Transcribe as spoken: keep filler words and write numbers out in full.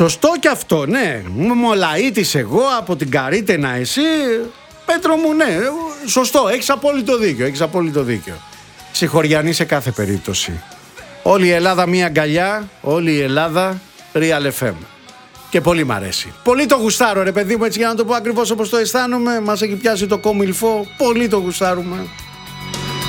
Σωστό κι αυτό, ναι. Μολαΐτης εγώ, από την Καρύτενα εσύ. Πέτρο μου, ναι. Σωστό, έχεις απόλυτο δίκιο. Έχεις απόλυτο δίκιο. Συγχωριανή σε κάθε περίπτωση. Όλη η Ελλάδα μία αγκαλιά, όλη η Ελλάδα Real εφ εμ. Και πολύ μ' αρέσει. Πολύ το γουστάρω, ρε παιδί μου, έτσι για να το πω ακριβώς όπως το αισθάνομαι. Μας έχει πιάσει το κομιλφό. Πολύ το γουστάρουμε.